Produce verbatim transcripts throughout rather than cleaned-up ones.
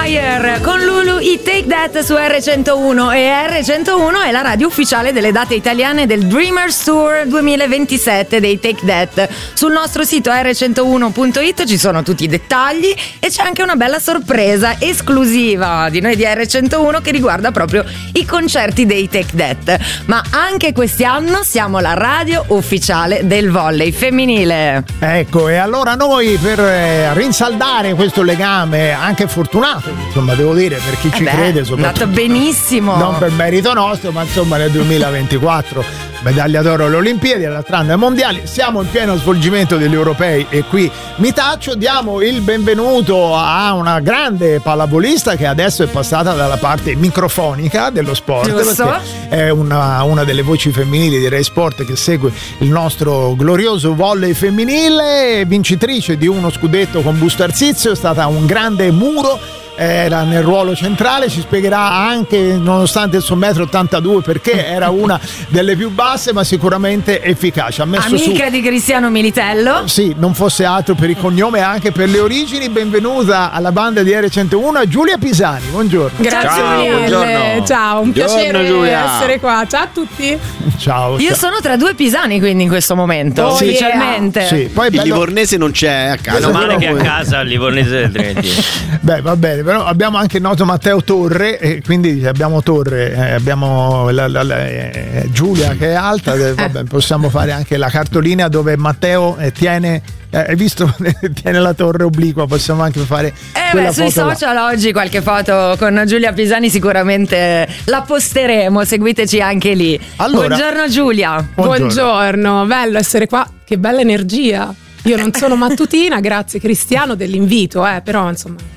Fire con Lulu, i Take That su erre centouno, e erre centouno è la radio ufficiale delle date italiane del Dreamers Tour duemilaventisette dei Take That. Sul nostro sito erre centouno punto it ci sono tutti i dettagli e c'è anche una bella sorpresa esclusiva di noi di erre centouno che riguarda proprio i concerti dei Take That. Ma anche quest'anno siamo la radio ufficiale del volley femminile. Ecco, e allora noi per eh, rinsaldare questo legame anche fortunato, insomma, devo dire, per chi eh ci beh, crede, è andato benissimo, non per merito nostro, ma insomma nel duemilaventiquattro medaglia d'oro alle Olimpiadi, all'altro anno ai mondiali, siamo in pieno svolgimento degli europei e qui mi taccio. Diamo il benvenuto a una grande pallavolista che adesso è passata dalla parte microfonica dello sport. Giusto. Perché è una, una delle voci femminili di Rai Sport che segue il nostro glorioso volley femminile, vincitrice di uno scudetto con Busto Arsizio, è stata un grande muro, era nel ruolo centrale, ci spiegherà anche, nonostante il suo metro ottantadue, perché era una delle più basse ma sicuramente efficace. Ha messo amica su, di Cristiano Militello, sì, non fosse altro per il cognome, anche per le origini. Benvenuta alla banda di erre centouno, Giulia Pisani, buongiorno. Grazie Ciao, mille, buongiorno. ciao, un Buongiorno, piacere Giulia. essere qua, ciao a tutti. Ciao. io ciao. sono tra due pisani quindi in questo momento, Oh, ufficialmente. Sì, poi è Il bello- livornese non c'è a casa. Meno male che però a poi- casa il livornese del Trentino. Beh, va bene, però abbiamo anche il noto Matteo Torre, e quindi abbiamo Torre, eh, abbiamo la, la- la- eh, Giulia che è alta, eh, vabbè, possiamo fare anche la cartolina dove Matteo eh, tiene, eh, hai visto, tiene la torre obliqua, possiamo anche fare Eh quella beh, sui foto là. social oggi qualche foto con Giulia Pisani sicuramente la posteremo, seguiteci anche lì. Allora- Buongiorno Giulia. Buongiorno. Buongiorno, bello essere qua, che bella energia. Io non sono mattutina, grazie Cristiano dell'invito, eh, però insomma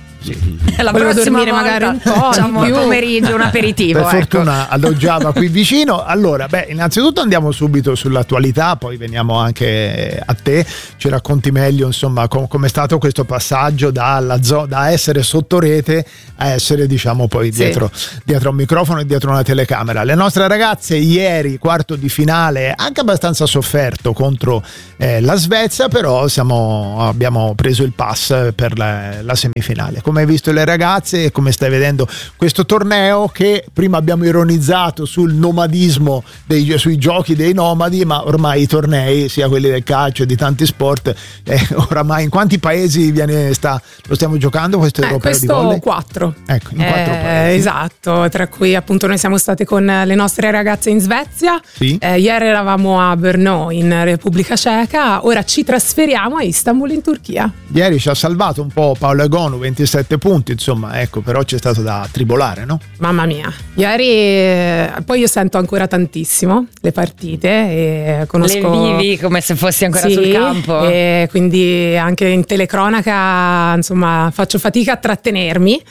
La volevo prossima dormire volta magari un po' di facciamo più. un pomeriggio, un aperitivo. Per ecco. fortuna alloggiava qui vicino. Allora, beh, innanzitutto andiamo subito sull'attualità, poi veniamo anche a te, ci racconti meglio, insomma, com- come è stato questo passaggio dalla zo- da essere sotto rete a essere, diciamo, poi Sì. dietro, dietro un microfono e dietro una telecamera. Le nostre ragazze ieri, quarto di finale, anche abbastanza sofferto contro eh, la Svezia, però siamo, abbiamo preso il pass per la, la semifinale. Come hai visto le ragazze e come stai vedendo questo torneo, che prima abbiamo ironizzato sul nomadismo dei, sui giochi dei nomadi, ma ormai i tornei, sia quelli del calcio e di tanti sport, eh, oramai in quanti paesi viene, sta, lo stiamo giocando questo Eh, europeo di questo volley? quattro. Ecco, in quattro Eh, paesi. esatto, tra cui appunto noi siamo state con le nostre ragazze in Svezia. Sì. Eh, ieri eravamo a Brno in Repubblica Ceca, ora ci trasferiamo a Istanbul in Turchia. Ieri ci ha salvato un po' Paolo Egonu, ventisette punti, insomma, ecco, però c'è stato da tribolare, no? Mamma mia, ieri eh, poi io sento ancora tantissimo le partite e conosco... Le vivi come se fossi ancora Sì, sul campo. e quindi anche in telecronaca insomma faccio fatica a trattenermi,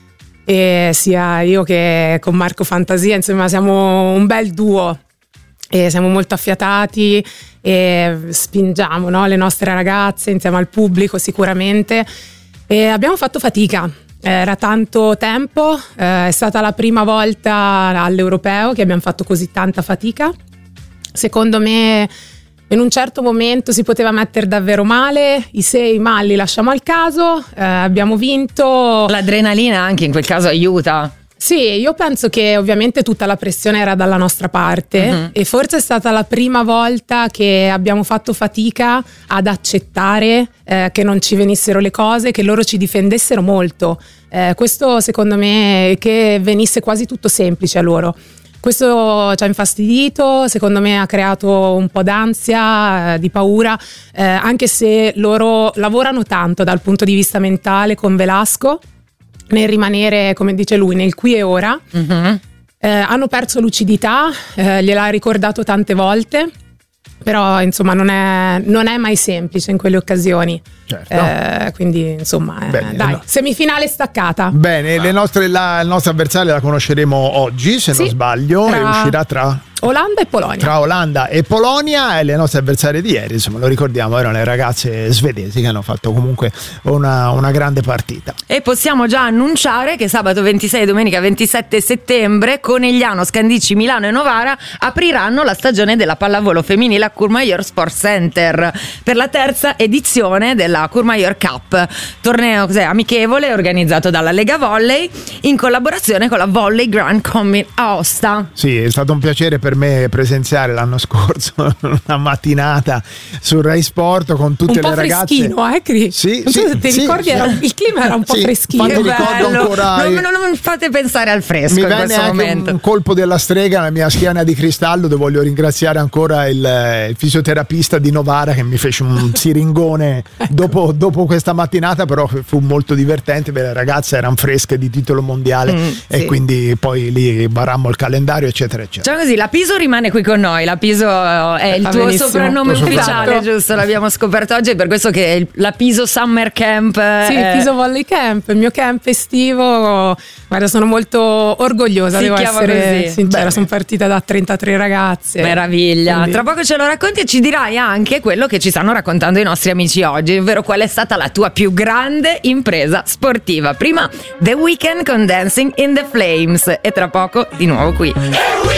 e sia io che con Marco Fantasia insomma siamo un bel duo e siamo molto affiatati e spingiamo, no, le nostre ragazze insieme al pubblico sicuramente, e abbiamo fatto fatica. Era tanto tempo, eh, è stata la prima volta all'Europeo che abbiamo fatto così tanta fatica. Secondo me in un certo momento si poteva mettere davvero male, i sei mali lasciamo al caso, eh, abbiamo vinto. L'adrenalina anche in quel caso aiuta. Sì, io penso che ovviamente tutta la pressione era dalla nostra parte, Mhm. e forse è stata la prima volta che abbiamo fatto fatica ad accettare eh, che non ci venissero le cose, che loro ci difendessero molto. Eh, questo secondo me, che venisse quasi tutto semplice a loro. Questo ci ha infastidito, secondo me ha creato un po' d'ansia, eh, di paura, eh, anche se loro lavorano tanto dal punto di vista mentale con Velasco, nel rimanere, come dice lui, nel qui e ora. Mhm. Eh, hanno perso lucidità, eh, gliel'ha ricordato tante volte, però insomma non è, non è mai semplice in quelle occasioni. Certo. Eh, quindi insomma, eh, Bene, dai, no. semifinale staccata. Bene, le nostre, la, il nostro avversario la conosceremo oggi, se Sì, non sbaglio, tra e uscirà tra... Olanda e Polonia. Tra Olanda e Polonia, e le nostre avversarie di ieri, insomma, lo ricordiamo, erano le ragazze svedesi che hanno fatto comunque una, una grande partita. E possiamo già annunciare che sabato ventisei e domenica ventisette settembre Conegliano, Scandicci, Milano e Novara apriranno la stagione della pallavolo femminile a Courmayeur Sports Center per la terza edizione della Courmayeur Cup, torneo cos'è, amichevole organizzato dalla Lega Volley in collaborazione con la Volley Grand Commit Aosta. Sì, è stato un piacere per me presenziare l'anno scorso una mattinata sul Rai Sport con tutte un le ragazze. Un po' freschino, eh Cri? Sì, non so sì, se ti sì, ricordi, sì. Era, il clima era un po' sì, freschino. Che ricordo ancora. Non, non, non fate pensare al fresco Mi in venne questo anche momento. un colpo della strega nella mia schiena di cristallo, dove voglio ringraziare ancora il, il fisioterapista di Novara che mi fece un siringone dopo, dopo questa mattinata, però fu molto divertente perché le ragazze erano fresche di titolo mondiale Mm, e sì. quindi poi lì barammo il calendario eccetera eccetera. Cioè così, la Piso rimane qui con noi. La Piso è il Va tuo benissimo. soprannome Tuo ufficiale, soprannome. giusto? L'abbiamo scoperto oggi, è per questo che il- la Piso Summer Camp. Sì, il è- Piso Volley Camp, il mio camp estivo. Guarda, sono molto orgogliosa, Si devo chiama essere così. sincera. Bene. Sono partita da trentatré ragazze. Meraviglia. Quindi- Tra poco ce lo racconti e ci dirai anche quello che ci stanno raccontando i nostri amici oggi, ovvero qual è stata la tua più grande impresa sportiva. Prima The Weeknd con Dancing in the Flames e tra poco di nuovo qui.